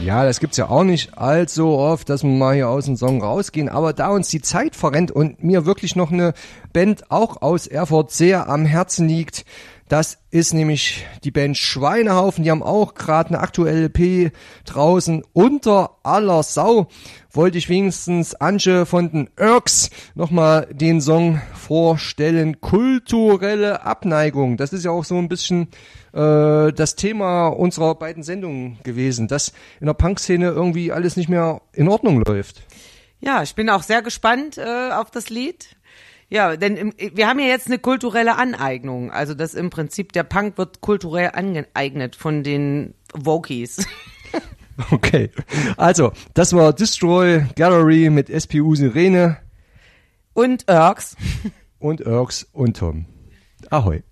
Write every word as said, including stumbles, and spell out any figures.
Ja, das gibt's ja auch nicht allzu oft, dass wir mal hier aus dem Song rausgehen, aber da uns die Zeit verrennt und mir wirklich noch eine Band auch aus Erfurt sehr am Herzen liegt, das ist nämlich die Band Schweinehaufen, die haben auch gerade eine aktuelle L P draußen. Unter aller Sau wollte ich wenigstens Antje von den Irks nochmal den Song vorstellen, kulturelle Abneigung. Das ist ja auch so ein bisschen äh, das Thema unserer beiden Sendungen gewesen, dass in der Punkszene irgendwie alles nicht mehr in Ordnung läuft. Ja, ich bin auch sehr gespannt äh, auf das Lied. Ja, denn im, wir haben ja jetzt eine kulturelle Aneignung. Also das im Prinzip, der Punk wird kulturell angeeignet von den Wokies. Okay, also das war Destroy Gallery mit S P U Sirene. Und Irks. Und Irks und Tom. Ahoi.